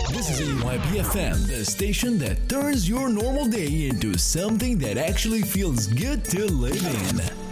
This is AYPFM, the station that turns your normal day into something that actually feels good to live in.